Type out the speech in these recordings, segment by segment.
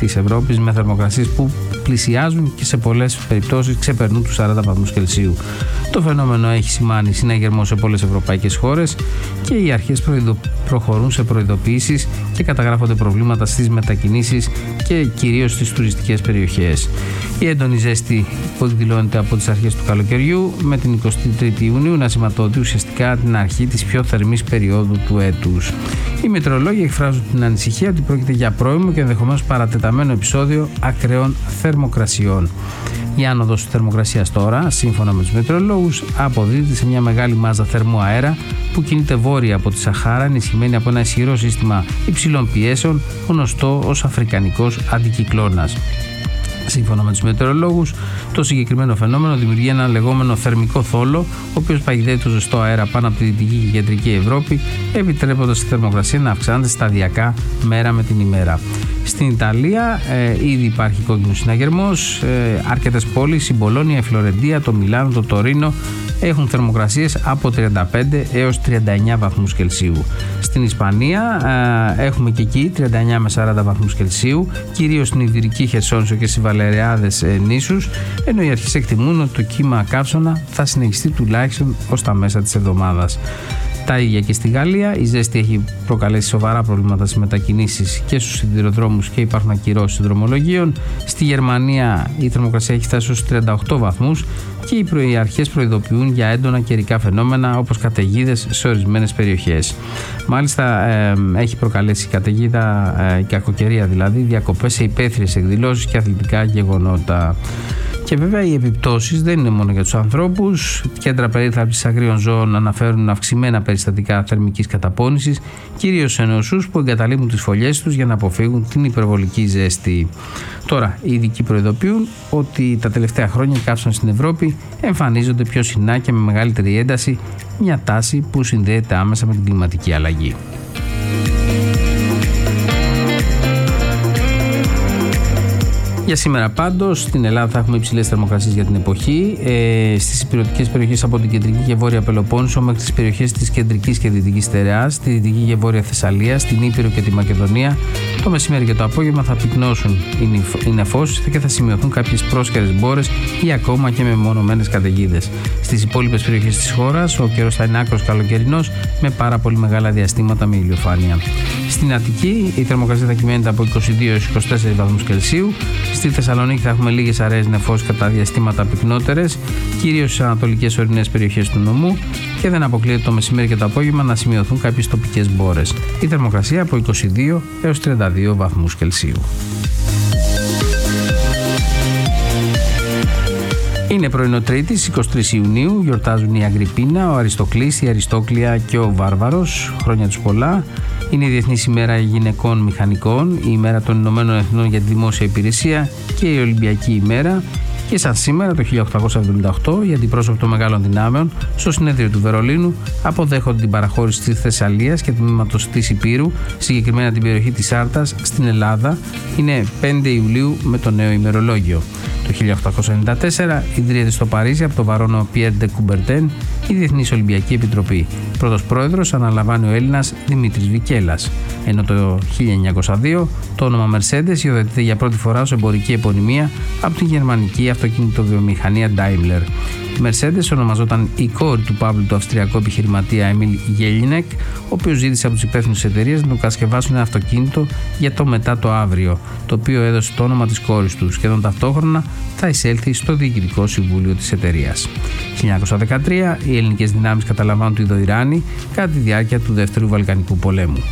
της Ευρώπης, με θερμοκρασίες που πλησιάζουν και σε πολλές περιπτώσεις ξεπερνούν τους 40 βαθμούς Κελσίου. Το φαινόμενο έχει σημάνει συναγερμό σε πολλές ευρωπαϊκές χώρες και οι αρχές προχωρούν σε προειδοποιήσεις και καταγράφονται προβλήματα στις μετακινήσεις και κυρίως στις τουριστικές περιοχές. Η έντονη ζέστη που εκδηλώνεται από τις αρχές του καλοκαιριού με την 23η Ιουνίου να σηματοδοτεί ουσιαστικά την αρχή της πιο θερμής περίοδου του έτους. Οι μετεωρολόγοι εκφράζουν την ανησυχία ότι πρόκειται για πρώιμο και ενδεχομένως παρατεταμένο επεισόδιο ακραίων θερμοκρασιών. Η άνοδος της θερμοκρασίας τώρα, σύμφωνα με τους μετεωρολόγους, αποδίδεται σε μια μεγάλη μάζα θερμού αέρα που κινείται βόρεια από τη Σαχάρα, ενισχυμένη από ένα ισχυρό σύστημα υψηλών πιέσεων, γνωστό ως Αφρικανικός αντικυκλώνας. Σύμφωνα με τους μετεωρολόγους, το συγκεκριμένο φαινόμενο δημιουργεί ένα λεγόμενο θερμικό θόλο, ο οποίος παγιδεύει το ζεστό αέρα πάνω από τη Δυτική και Κεντρική Ευρώπη, επιτρέποντας τη θερμοκρασία να αυξάνεται σταδιακά μέρα με την ημέρα. Στην Ιταλία ήδη υπάρχει κόκκινος συναγερμός. Αρκετές πόλεις, η Μπολόνια, η Φλωρεντία, το Μιλάνο, το Τωρίνο έχουν θερμοκρασίες από 35 έως 39 βαθμούς Κελσίου. Στην Ισπανία έχουμε και εκεί 39 με 40 βαθμούς Κελσίου, κυρίως στην Ιδρυκή Χερσόνησο και στις Βαλεαριάδες νήσους, ενώ οι αρχές εκτιμούν ότι το κύμα καύσωνα θα συνεχιστεί τουλάχιστον ως τα μέσα της εβδομάδας. Τα ίδια και στη Γαλλία. Η ζέστη έχει προκαλέσει σοβαρά προβλήματα στις μετακινήσεις και στους σιδηροδρόμους και υπάρχουν ακυρώσεις δρομολογίων. Στη Γερμανία η θερμοκρασία έχει φτάσει στους 38 βαθμούς και οι αρχές προειδοποιούν για έντονα καιρικά φαινόμενα όπως καταιγίδες σε ορισμένες περιοχές. Μάλιστα έχει προκαλέσει καταιγίδα, η κακοκαιρία δηλαδή, διακοπές σε υπαίθριες εκδηλώσεις και αθλητικά γεγονότα. Και βέβαια οι επιπτώσεις δεν είναι μόνο για τους ανθρώπους. Κέντρα περίθαλψης αγρίων ζώων αναφέρουν αυξημένα περιστατικά θερμικής καταπώνησης, κυρίως σε νεοσούς που εγκαταλείπουν τις φωλιές τους για να αποφύγουν την υπερβολική ζέστη. Τώρα, οι ειδικοί προειδοποιούν ότι τα τελευταία χρόνια οι καύσωνες στην Ευρώπη εμφανίζονται πιο συχνά και με μεγαλύτερη ένταση, μια τάση που συνδέεται άμεσα με την κλιματική αλλαγή. Για σήμερα πάντως στην Ελλάδα θα έχουμε υψηλές θερμοκρασίες για την εποχή. Στις ηπειρωτικές περιοχές από την κεντρική και βόρεια Πελοπόννησο μέχρι τις περιοχές της κεντρικής και δυτικής Στερεάς, στη δυτική και βόρεια Θεσσαλία, στην Ήπειρο και τη Μακεδονία, το μεσημέρι και το απόγευμα θα πυκνώσουν οι νεφώσεις και θα σημειωθούν κάποιες πρόσκαιρες μπόρες ή ακόμα και μεμονωμένες καταιγίδες. Στις υπόλοιπες περιοχές της χώρας ο καιρός θα είναι άκρος καλοκαιρινός με πάρα πολύ μεγάλα διαστήματα με ηλιοφάνεια. Στην Αττική η θερμοκρασία θα κυμαίνεται από 22 έως 24 βαθμούς Κελσίου. Στη Θεσσαλονίκη θα έχουμε λίγες αραιές νεφώσεις κατά διαστήματα πυκνότερες, κυρίως στις ανατολικές ορεινές περιοχές του νομού, και δεν αποκλείεται το μεσημέρι και το απόγευμα να σημειωθούν κάποιες τοπικές μπόρες. Η θερμοκρασία από 22 έως 32 βαθμούς Κελσίου. Είναι πρωινό Τρίτης, 23 Ιουνίου, γιορτάζουν η Αγριπίνα, ο Αριστοκλής, η Αριστόκλια και ο Βάρβαρος. Χρόνια τους πολλά. Είναι η Διεθνής ημέρα γυναικών μηχανικών, η ημέρα των Ηνωμένων Εθνών για τη Δημόσια Υπηρεσία και η Ολυμπιακή ημέρα. Και σαν σήμερα, το 1878, οι αντιπρόσωποι των μεγάλων δυνάμεων στο συνέδριο του Βερολίνου αποδέχονται την παραχώρηση της Θεσσαλίας και τμήματος της Υπήρου, συγκεκριμένα την περιοχή της Άρτας, στην Ελλάδα. Είναι 5 Ιουλίου με το νέο ημερολόγιο. Το 1894 ιδρύεται στο Παρίσι από τον βαρόνο Πιέρ ντε Κουμπερτέν η Διεθνής Ολυμπιακή Επιτροπή. Πρώτος πρόεδρος αναλαμβάνει ο Έλληνας Δημήτρης Βικέλας. Ενώ το 1902 το όνομα Mercedes υιοθετείται για πρώτη φορά ως εμπορική επωνυμία από την γερμανική αυτοκινητοβιομηχανία Daimler. Η Mercedes ονομαζόταν η κόρη του Παύλου του αυστριακού επιχειρηματία Εμίλ Γέλινεκ, ο οποίος ζήτησε από τους υπεύθυνους της εταιρείας να του κατασκευάσουν ένα αυτοκίνητο για το μετά το αύριο, το οποίο έδωσε το όνομα της κόρης του. Σχεδόν ταυτόχρονα θα εισέλθει στο διοικητικό συμβούλιο της εταιρείας. 1913 οι ελληνικές δυνάμεις καταλαμβάνουν το Ιδωηράνη κατά τη διάρκεια του Δεύτερου Βαλκανικού Πολέμου.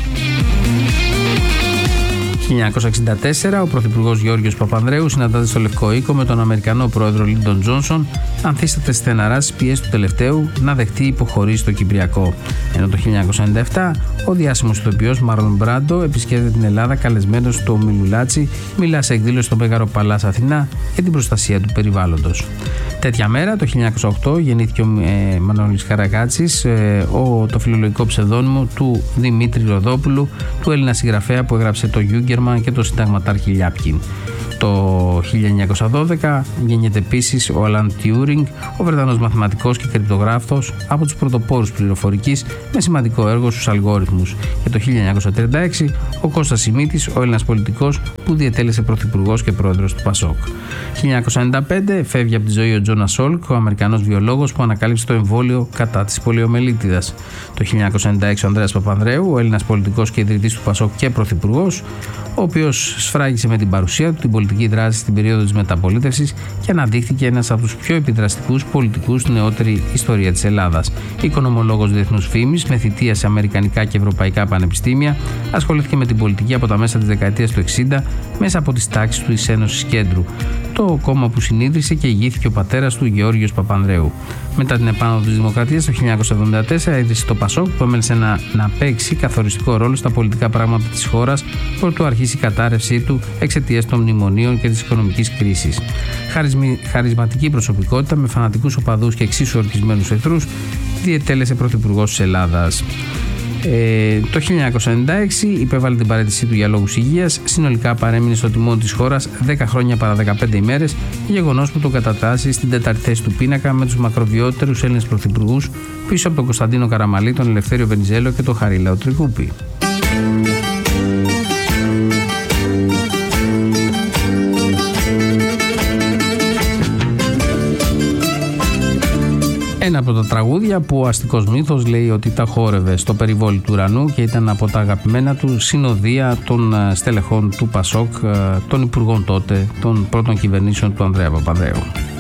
1964 ο πρωθυπουργός Γιώργος Παπανδρέου συναντάται στο Λευκό Οίκο με τον Αμερικανό πρόεδρο Λίντον Τζόνσον, ανθίσταται στεναρά στις πιέσεις του τελευταίου να δεχτεί υποχωρήσεις στο Κυπριακό. Ενώ το 1997 ο διάσημος ηθοποιός Μάρλον Μπράντο επισκέπτεται την Ελλάδα καλεσμένος στο Μιλουλάτσι, μιλά σε εκδήλωση στο Μέγαρο Παλάς Αθηνά για την προστασία του περιβάλλοντος. Τέτοια μέρα, το 1908, γεννήθηκε ο Μανώλης Καρακάτσης, το φιλολογικό ψευδόνυμο του Δημήτρη Ροδόπουλου, του Έλληνα συγγραφέα που έγραψε το Γιούγκερμαν και το Συνταγματάρχη Λιάπκιν. Το 1912 γεννιέται επίσης ο Άλαν Τιούρινγκ, ο Βρετανός μαθηματικός και κρυπτογράφος, από τους πρωτοπόρους πληροφορικής με σημαντικό έργο στους αλγόριθμους. Και το 1936 ο Κώστας Σιμίτης, ο Έλληνας πολιτικός που διετέλεσε πρωθυπουργός και πρόεδρος του ΠΑΣΟΚ. 1995 φεύγει από τη ζωή ο Τζόνας Σόλκ, ο Αμερικανός βιολόγος που ανακάλυψε το εμβόλιο κατά της πολιομελίτιδας. Το 1996 ο Ανδρέας Παπανδρέου, ο Έλληνας πολιτικός και ιδρυτής του ΠΑΣΟΚ και πρωθυπουργός, ο οποίος σφράγισε με την παρουσία του την πολιτική δράση στην περίοδο της μεταπολίτευσης και αναδείχθηκε ένας από τους πιο επιδραστικούς πολιτικούς στην νεότερη ιστορία της Ελλάδας. Οικονομολόγος διεθνούς φήμης, με θητεία σε αμερικανικά και ευρωπαϊκά πανεπιστήμια, ασχολήθηκε με την πολιτική από τα μέσα της δεκαετίας του 60 μέσα από τις τάξεις του της Ένωσης Κέντρου, το κόμμα που συνίδρυσε και ηγήθηκε ο πατέρας του Γεώργιος Παπανδρέου. Μετά την επάνωδο της Δημοκρατίας το 1974 ίδρυσε το ΠΑΣΟΚ που έμελσε να παίξει καθοριστικό ρόλο στα πολιτικά πράγματα της χώρας προτού αρχίσει η κατάρρευσή του εξαιτίας των μνημονίων και της οικονομικής κρίσης. Χαρισματική προσωπικότητα με φανατικούς οπαδούς και εξίσου ορκισμένους εχθρούς, διετέλεσε πρωθυπουργός της Ελλάδας. Το 1996 υπέβαλε την παραίτησή του για λόγους υγείας. Συνολικά παρέμεινε στο τιμόνι της χώρας 10 χρόνια παρά 15 ημέρες, γεγονός που τον κατατάσσει στην τέταρτη θέση του πίνακα με τους μακροβιότερους Έλληνες πρωθυπουργούς πίσω από τον Κωνσταντίνο Καραμαλή, τον Ελευθέριο Βενιζέλο και τον Χαρίλαο Τρικούπη. Ένα από τα τραγούδια που ο αστικός μύθος λέει ότι τα χόρευε στο περιβόλι του ουρανού και ήταν από τα αγαπημένα του συνοδεία των στελεχών του ΠΑΣΟΚ, των υπουργών τότε, των πρώτων κυβερνήσεων του Ανδρέα Παπανδρέου.